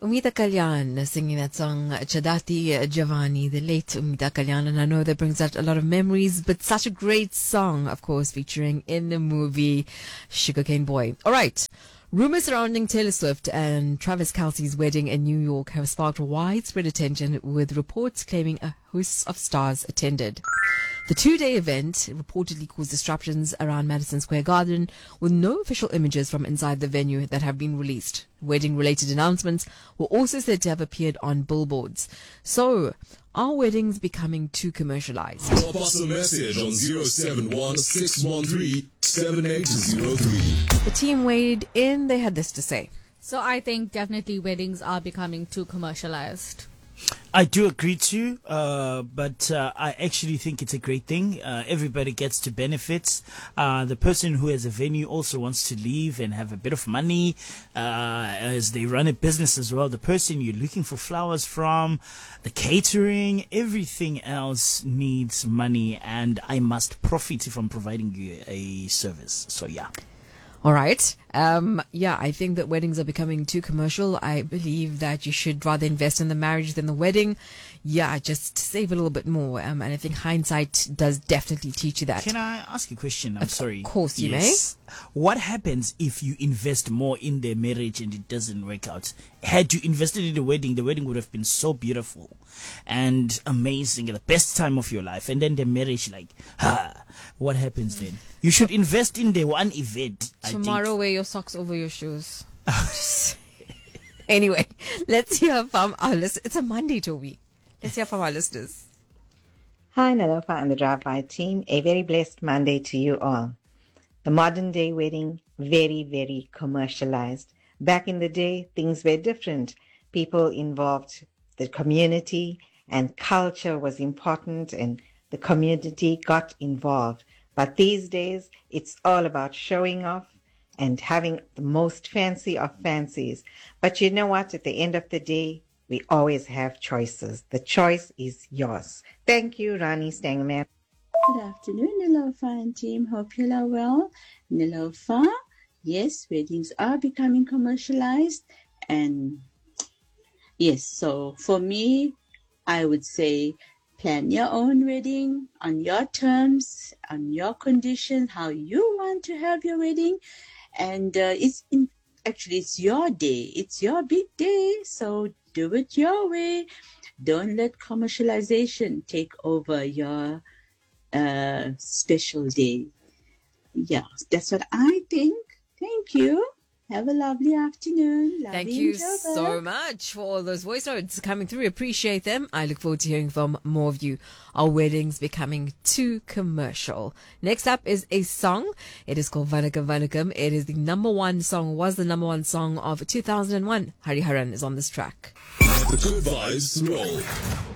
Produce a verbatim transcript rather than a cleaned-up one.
Umita Kalyan singing that song, Chadati Giovanni, the late Umita Kalyan, and I know that brings out a lot of memories, but such a great song, of course, featuring in the movie Sugarcane Boy. All right. Rumors surrounding Taylor Swift and Travis Kelce's wedding in New York have sparked widespread attention, with reports claiming a host of stars attended. The two-day event reportedly caused disruptions around Madison Square Garden, with no official images from inside the venue that have been released. Wedding-related announcements were also said to have appeared on billboards. So, are weddings becoming too commercialized? Drop us a message on zero seven one, six one three, seven eight zero three. The team weighed in. They had this to say. So I think definitely weddings are becoming too commercialized. I do agree too, uh, but uh, I actually think it's a great thing. Uh, everybody gets to benefits. Uh, the person who has a venue also wants to leave and have a bit of money uh, as they run a business as well. The person you're looking for flowers from, the catering, everything else needs money, and I must profit from providing you a service. So yeah. All right. Um, yeah, I think that weddings are becoming too commercial. I believe that you should rather invest in the marriage than the wedding. Yeah, just save a little bit more. Um, and I think hindsight does definitely teach you that. Can I ask a question? I'm of sorry. Of course you yes. may. What happens if you invest more in the marriage and it doesn't work out? Had you invested in the wedding, the wedding would have been so beautiful and amazing, the best time of your life. And then the marriage, like, ah, what happens then? You should invest in the one event. Tomorrow, wear your socks over your shoes. Anyway, let's hear from our listeners. It's a Monday, Toby. Let's hear from our listeners. Hi, Nalofa and the Drive-By team. A very blessed Monday to you all. The modern day wedding, very, very commercialized. Back in the day, things were different. People involved, the community and culture was important, and the community got involved. But these days, it's all about showing off and having the most fancy of fancies. But you know what? At the end of the day, we always have choices. The choice is yours. Thank you, Rani Stangman. Good afternoon, Nilofa and team. Hope you are well. Nilofa, yes, weddings are becoming commercialized. And yes, so for me, I would say plan your own wedding on your terms, on your conditions, how you want to have your wedding. And uh, it's in, actually, it's your day. It's your big day. So do it your way. Don't let commercialization take over your uh, special day. Yeah, that's what I think. Thank you. Have a lovely afternoon. Love Thank you, you so much for all those voice notes coming through. Appreciate them. I look forward to hearing from more of you. Are weddings becoming too commercial? Next up is a song. It is called Vanakam Vanakam. It is the number one song, was the number one song of two thousand one. Hari Haran is on this track. The Good Vibes Roll.